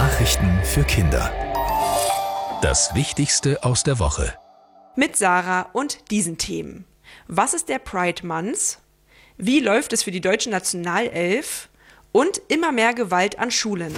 Nachrichten für Kinder. Das Wichtigste aus der Woche. Mit Sarah und diesen Themen. Was ist der Pride Month? Wie läuft es für die deutsche Nationalelf? Und immer mehr Gewalt an Schulen.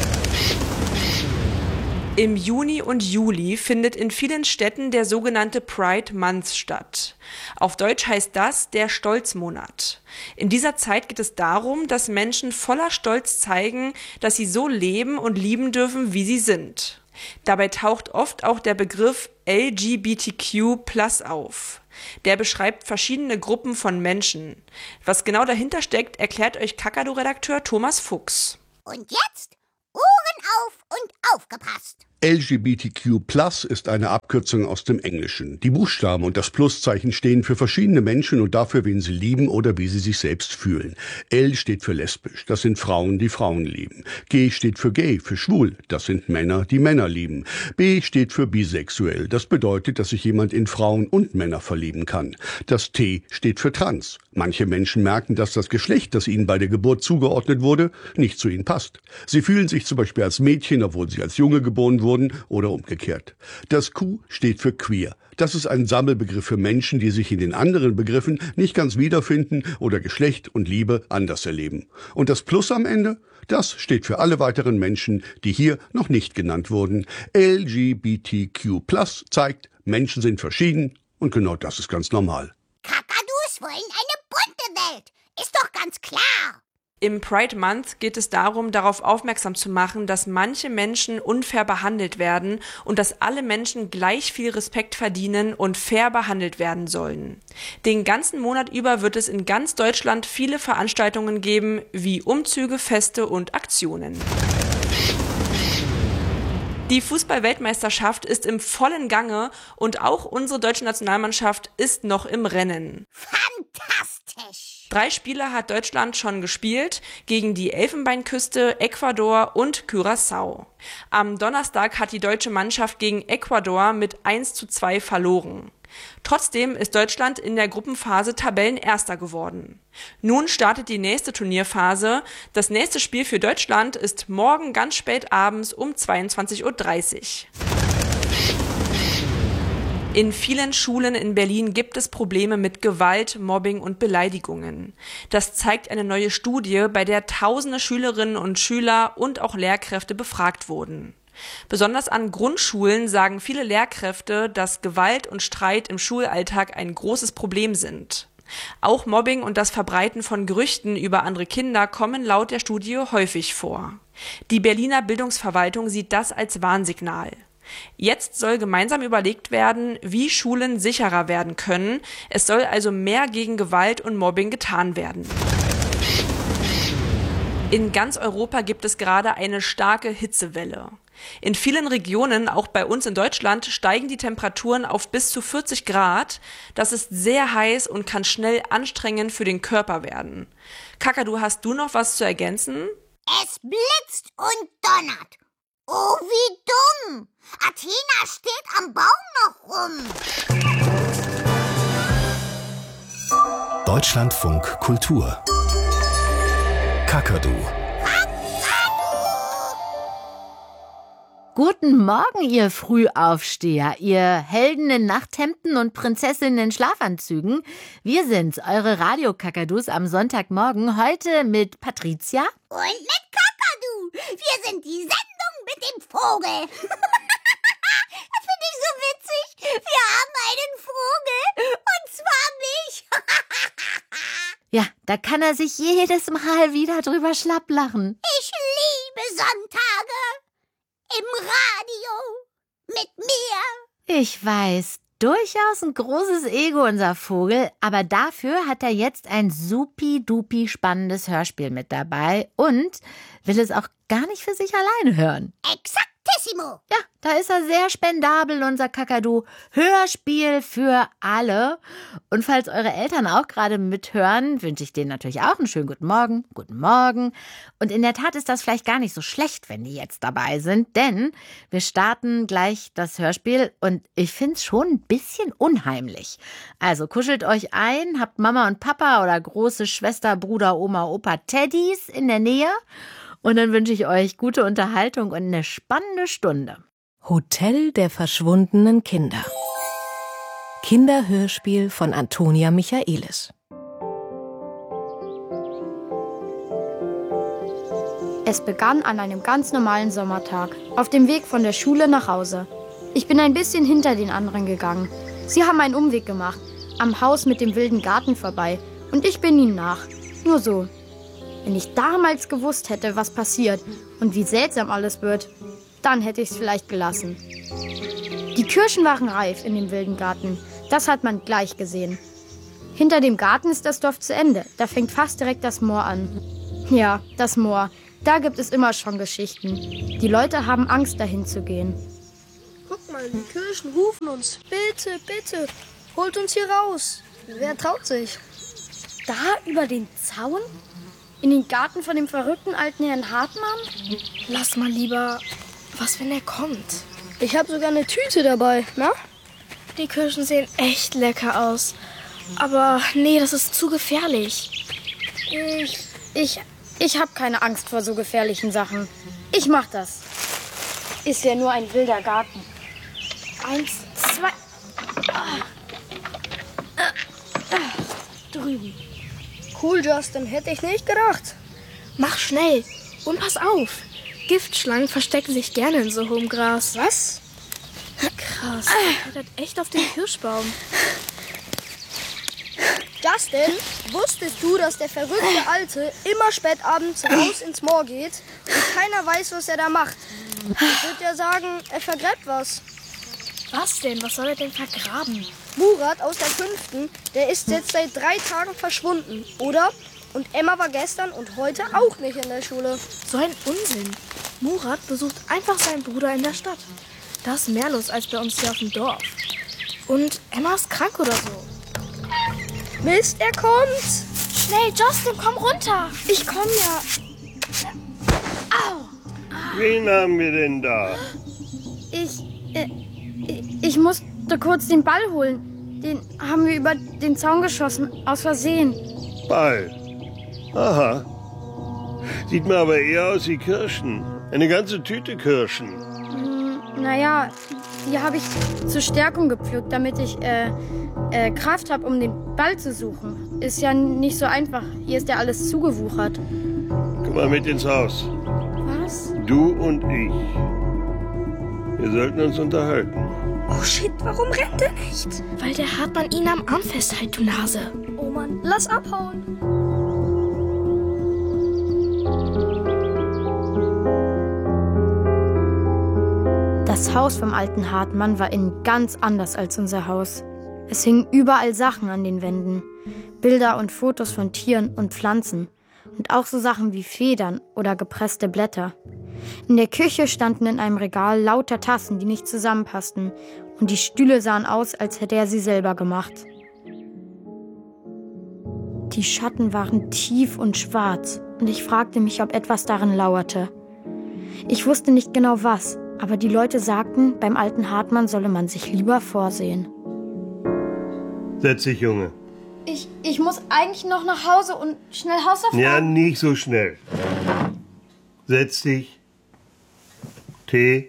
Im Juni und Juli findet in vielen Städten der sogenannte Pride Month statt. Auf Deutsch heißt das der Stolzmonat. In dieser Zeit geht es darum, dass Menschen voller Stolz zeigen, dass sie so leben und lieben dürfen, wie sie sind. Dabei taucht oft auch der Begriff LGBTQ+ auf. Der beschreibt verschiedene Gruppen von Menschen. Was genau dahinter steckt, erklärt euch Kakadu-Redakteur Thomas Fuchs. Und jetzt Ohren auf und aufgepasst! LGBTQ+ ist eine Abkürzung aus dem Englischen. Die Buchstaben und das Pluszeichen stehen für verschiedene Menschen und dafür, wen sie lieben oder wie sie sich selbst fühlen. L steht für lesbisch, das sind Frauen, die Frauen lieben. G steht für gay, für schwul, das sind Männer, die Männer lieben. B steht für bisexuell, das bedeutet, dass sich jemand in Frauen und Männer verlieben kann. Das T steht für trans. Manche Menschen merken, dass das Geschlecht, das ihnen bei der Geburt zugeordnet wurde, nicht zu ihnen passt. Sie fühlen sich zum Beispiel als Mädchen, obwohl sie als Junge geboren wurden, oder umgekehrt. Das Q steht für queer. Das ist ein Sammelbegriff für Menschen, die sich in den anderen Begriffen nicht ganz wiederfinden oder Geschlecht und Liebe anders erleben. Und das Plus am Ende? Das steht für alle weiteren Menschen, die hier noch nicht genannt wurden. LGBTQ+ zeigt, Menschen sind verschieden und genau das ist ganz normal. Kakadus wollen eine bunte Welt. Ist doch ganz klar. Im Pride Month geht es darum, darauf aufmerksam zu machen, dass manche Menschen unfair behandelt werden und dass alle Menschen gleich viel Respekt verdienen und fair behandelt werden sollen. Den ganzen Monat über wird es in ganz Deutschland viele Veranstaltungen geben, wie Umzüge, Feste und Aktionen. Die Fußball-Weltmeisterschaft ist im vollen Gange und auch unsere deutsche Nationalmannschaft ist noch im Rennen. Fantastisch! 3 Spiele hat Deutschland schon gespielt, gegen die Elfenbeinküste, Ecuador und Curaçao. Am Donnerstag hat die deutsche Mannschaft gegen Ecuador mit 1:2 verloren. Trotzdem ist Deutschland in der Gruppenphase Tabellenerster geworden. Nun startet die nächste Turnierphase. Das nächste Spiel für Deutschland ist morgen ganz spät abends um 22:30 Uhr. In vielen Schulen in Berlin gibt es Probleme mit Gewalt, Mobbing und Beleidigungen. Das zeigt eine neue Studie, bei der tausende Schülerinnen und Schüler und auch Lehrkräfte befragt wurden. Besonders an Grundschulen sagen viele Lehrkräfte, dass Gewalt und Streit im Schulalltag ein großes Problem sind. Auch Mobbing und das Verbreiten von Gerüchten über andere Kinder kommen laut der Studie häufig vor. Die Berliner Bildungsverwaltung sieht das als Warnsignal. Jetzt soll gemeinsam überlegt werden, wie Schulen sicherer werden können. Es soll also mehr gegen Gewalt und Mobbing getan werden. In ganz Europa gibt es gerade eine starke Hitzewelle. In vielen Regionen, auch bei uns in Deutschland, steigen die Temperaturen auf bis zu 40 Grad. Das ist sehr heiß und kann schnell anstrengend für den Körper werden. Kakadu, hast du noch was zu ergänzen? Es blitzt und donnert. Oh, wie dumm! Athena steht am Baum noch rum. Deutschlandfunk Kultur. Kakadu. Guten Morgen, ihr Frühaufsteher, ihr Helden in Nachthemden und Prinzessinnen in Schlafanzügen. Wir sind's, eure Radio-Kakadus am Sonntagmorgen, heute mit Patricia Und mit Kakadu. Wir sind die Sendung mit dem Vogel. Das finde ich so witzig. Wir haben einen Vogel. Und zwar mich. Ja, da kann er sich jedes Mal wieder drüber schlapplachen. Ich liebe Sonntage. Im Radio. Mit mir. Ich weiß, durchaus ein großes Ego, unser Vogel, aber dafür hat er jetzt ein supi-dupi spannendes Hörspiel mit dabei und will es auch gar nicht für sich alleine hören. Exaktissimo. Ja, da ist er sehr spendabel, unser Kakadu. Hörspiel für alle. Und falls eure Eltern auch gerade mithören, wünsche ich denen natürlich auch einen schönen guten Morgen. Guten Morgen. Und in der Tat ist das vielleicht gar nicht so schlecht, wenn die jetzt dabei sind, denn wir starten gleich das Hörspiel und ich finde es schon ein bisschen unheimlich. Also kuschelt euch ein, habt Mama und Papa oder große Schwester, Bruder, Oma, Opa, Teddys in der Nähe. Und dann wünsche ich euch gute Unterhaltung und eine spannende Stunde. Hotel der verschwundenen Kinder. Kinderhörspiel von Antonia Michaelis. Es begann an einem ganz normalen Sommertag, auf dem Weg von der Schule nach Hause. Ich bin ein bisschen hinter den anderen gegangen. Sie haben einen Umweg gemacht, am Haus mit dem wilden Garten vorbei, und ich bin ihnen nach. Nur so. Wenn ich damals gewusst hätte, was passiert und wie seltsam alles wird, dann hätte ich es vielleicht gelassen. Die Kirschen waren reif in dem wilden Garten, das hat man gleich gesehen. Hinter dem Garten ist das Dorf zu Ende, da fängt fast direkt das Moor an. Ja, das Moor. Da gibt es immer schon Geschichten. Die Leute haben Angst, dahin zu gehen. Guck mal, die Kirchen rufen uns. Bitte, bitte, holt uns hier raus. Wer traut sich? Da über den Zaun? In den Garten von dem verrückten alten Herrn Hartmann? Lass mal lieber. Was, wenn er kommt? Ich habe sogar eine Tüte dabei, na? Die Kirschen sehen echt lecker aus. Aber nee, das ist zu gefährlich. Ich habe keine Angst vor so gefährlichen Sachen. Ich mach das. Ist ja nur ein wilder Garten. 1, 2. Drüben. Cool, Justin, hätte ich nicht gedacht. Mach schnell und pass auf. Giftschlangen verstecken sich gerne in so hohem Gras. Was? Krass, er klettert echt auf den Kirschbaum. Justin, wusstest du, dass der verrückte Alte immer spät abends raus ins Moor geht und keiner weiß, was er da macht? Ich würde ja sagen, er vergräbt was. Was denn? Was soll er denn vergraben? Murat aus der 5., der ist jetzt seit 3 Tagen verschwunden, oder? Und Emma war gestern und heute auch nicht in der Schule. So ein Unsinn. Murat besucht einfach seinen Bruder in der Stadt. Da ist mehr los als bei uns hier auf dem Dorf. Und Emma ist krank oder so. Mist, er kommt! Schnell, Justin, komm runter! Ich komm ja. Au! Wen haben wir denn da? Ich musste kurz den Ball holen. Den haben wir über den Zaun geschossen, aus Versehen. Ball. Aha. Sieht mir aber eher aus wie Kirschen. Eine ganze Tüte Kirschen. Naja, die habe ich zur Stärkung gepflückt, damit ich Kraft habe, um den Ball zu suchen. Ist ja nicht so einfach. Hier ist ja alles zugewuchert. Komm mal mit ins Haus. Was? Du und ich. Wir sollten uns unterhalten. Oh shit, warum rennt er nicht? Weil der Hartmann ihn am Arm festhält, du Nase. Oh Mann, lass abhauen. Das Haus vom alten Hartmann war innen ganz anders als unser Haus. Es hingen überall Sachen an den Wänden. Bilder und Fotos von Tieren und Pflanzen. Und auch so Sachen wie Federn oder gepresste Blätter. In der Küche standen in einem Regal lauter Tassen, die nicht zusammenpassten. Und die Stühle sahen aus, als hätte er sie selber gemacht. Die Schatten waren tief und schwarz. Und ich fragte mich, ob etwas darin lauerte. Ich wusste nicht genau was. Aber die Leute sagten, beim alten Hartmann solle man sich lieber vorsehen. Setz dich, Junge. Ich muss eigentlich noch nach Hause und schnell Hausaufgaben. Ja, nicht so schnell. Setz dich. Tee.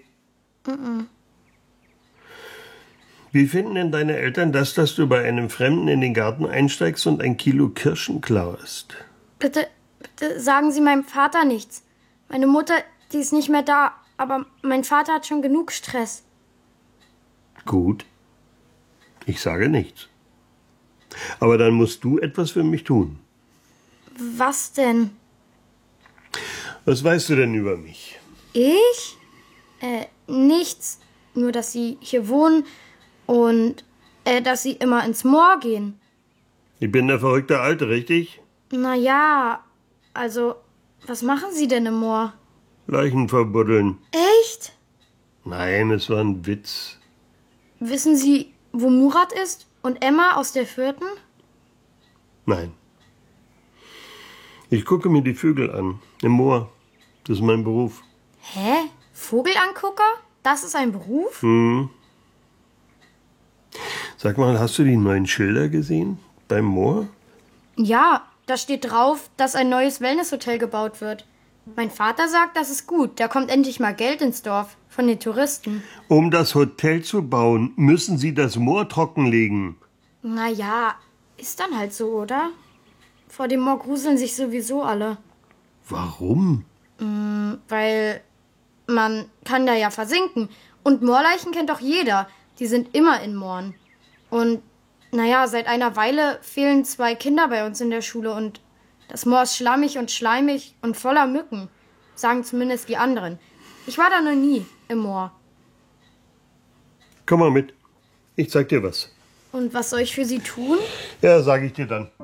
Wie finden denn deine Eltern das, dass du bei einem Fremden in den Garten einsteigst und 1 Kilo Kirschen klaust? Bitte sagen Sie meinem Vater nichts. Meine Mutter, die ist nicht mehr da. Aber mein Vater hat schon genug Stress. Gut. Ich sage nichts. Aber dann musst du etwas für mich tun. Was denn? Was weißt du denn über mich? Ich? Nichts. Nur, dass Sie hier wohnen und dass Sie immer ins Moor gehen. Ich bin der verrückte Alte, richtig? Naja, also, was machen Sie denn im Moor? Leichen verbuddeln. Echt? Nein, es war ein Witz. Wissen Sie, wo Murat ist? Und Emma aus der 4.? Nein. Ich gucke mir die Vögel an. Im Moor. Das ist mein Beruf. Hä? Vogelangucker? Das ist ein Beruf? Sag mal, hast du die neuen Schilder gesehen? Beim Moor? Ja, da steht drauf, dass ein neues Wellnesshotel gebaut wird. Mein Vater sagt, das ist gut. Da kommt endlich mal Geld ins Dorf von den Touristen. Um das Hotel zu bauen, müssen Sie das Moor trockenlegen. Naja, ist dann halt so, oder? Vor dem Moor gruseln sich sowieso alle. Warum? Weil man kann da ja versinken. Und Moorleichen kennt doch jeder. Die sind immer in Mooren. Und naja, seit einer Weile fehlen 2 Kinder bei uns in der Schule. Und das Moor ist schlammig und schleimig und voller Mücken. Sagen zumindest die anderen. Ich war da noch nie im Moor. Komm mal mit. Ich zeig dir was. Und was soll ich für Sie tun? Ja, sag ich dir dann.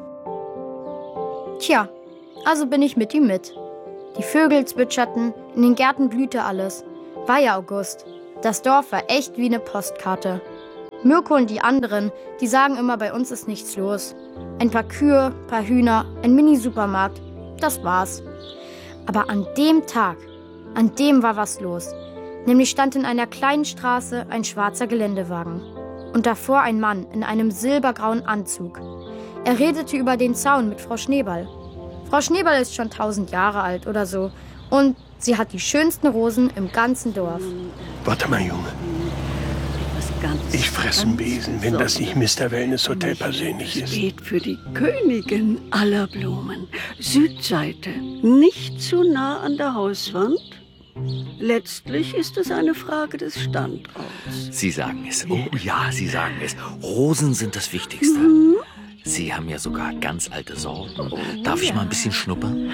Tja, also bin ich mit ihm mit. Die Vögel zwitscherten, in den Gärten blühte alles. War ja August. Das Dorf war echt wie eine Postkarte. Mirko und die anderen, die sagen immer, bei uns ist nichts los. Ein paar Kühe, paar Hühner, ein Mini-Supermarkt, das war's. Aber an dem Tag, an dem war was los. Nämlich stand in einer kleinen Straße ein schwarzer Geländewagen. Und davor ein Mann in einem silbergrauen Anzug. Er redete über den Zaun mit Frau Schneeball. Frau Schneeball ist schon 1000 Jahre alt oder so. Und sie hat die schönsten Rosen im ganzen Dorf. Warte mal, Junge. Ich fress einen Besen, wenn das nicht Mr. Wellness Hotel persönlich ist. Steht für die Königin aller Blumen. Südseite, nicht zu nah an der Hauswand. Letztlich ist es eine Frage des Standorts. Sie sagen es. Oh ja, Sie sagen es. Rosen sind das Wichtigste. Sie haben ja sogar ganz alte Sorten. Darf ich mal ein bisschen schnuppern?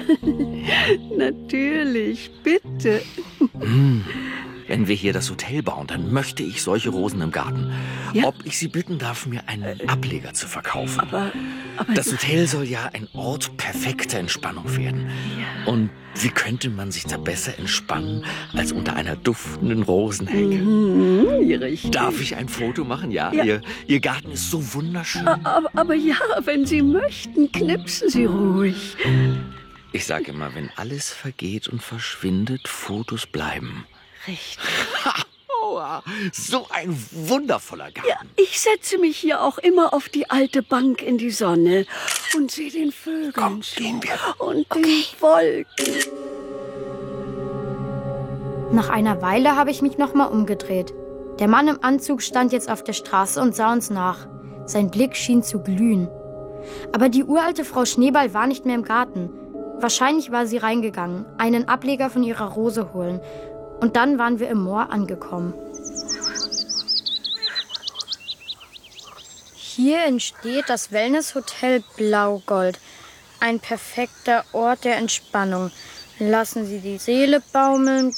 Natürlich, bitte. Wenn wir hier das Hotel bauen, dann möchte ich solche Rosen im Garten. Ja? Ob ich Sie bitten darf, mir einen Ableger zu verkaufen. Aber das Hotel soll ja ein Ort perfekter Entspannung werden. Ja. Und wie könnte man sich da besser entspannen, als unter einer duftenden Rosenhecke? Richtig. Darf ich ein Foto machen? Ja, ja. Ihr Garten ist so wunderschön. Aber ja, wenn Sie möchten, knipsen Sie ruhig. Ich sage immer, wenn alles vergeht und verschwindet, Fotos bleiben. Richtig. Oh, so ein wundervoller Garten. Ja, ich setze mich hier auch immer auf die alte Bank in die Sonne und sehe den Vögeln Komm, gehen wir. Und den Wolken. Nach einer Weile habe ich mich nochmal umgedreht. Der Mann im Anzug stand jetzt auf der Straße und sah uns nach. Sein Blick schien zu glühen. Aber die uralte Frau Schneeball war nicht mehr im Garten. Wahrscheinlich war sie reingegangen, einen Ableger von ihrer Rose holen. Und dann waren wir im Moor angekommen. Hier entsteht das Wellness-Hotel Blaugold. Ein perfekter Ort der Entspannung. Lassen Sie die Seele baumeln.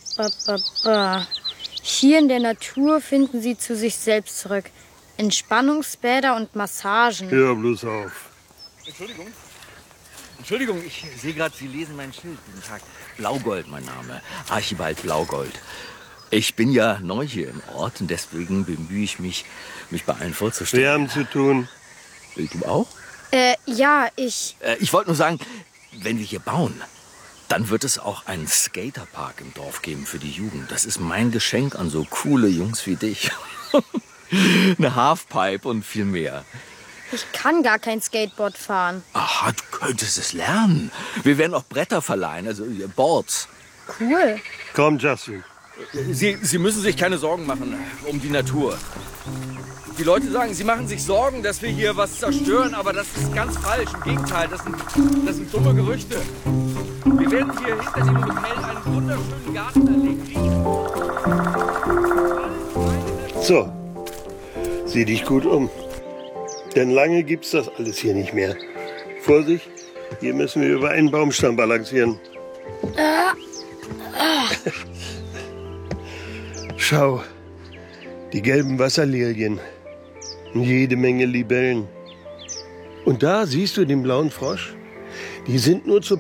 Hier in der Natur finden Sie zu sich selbst zurück. Entspannungsbäder und Massagen. Hör bloß auf. Entschuldigung, ich sehe gerade, Sie lesen mein Schild. Guten Tag. Blaugold, mein Name. Archibald Blaugold. Ich bin ja neu hier im Ort und deswegen bemühe ich mich bei allen vorzustellen. Wir haben zu tun. Du auch? Ja, ich... Ich wollte nur sagen, wenn wir hier bauen, dann wird es auch einen Skaterpark im Dorf geben für die Jugend. Das ist mein Geschenk an so coole Jungs wie dich. Eine Halfpipe und viel mehr. Ich kann gar kein Skateboard fahren. Aha, du könntest es lernen. Wir werden auch Bretter verleihen, also Boards. Cool. Komm, Justin. Sie müssen sich keine Sorgen machen um die Natur. Die Leute sagen, sie machen sich Sorgen, dass wir hier was zerstören, aber das ist ganz falsch. Im Gegenteil, das sind dumme Gerüchte. Wir werden hier hinter dem Hotel einen wunderschönen Garten anlegen. So, sieh dich gut um. Denn lange gibt's das alles hier nicht mehr. Vorsicht, hier müssen wir über einen Baumstamm balancieren. Schau, die gelben Wasserlilien und jede Menge Libellen. Und da siehst du den blauen Frosch. Die sind nur zur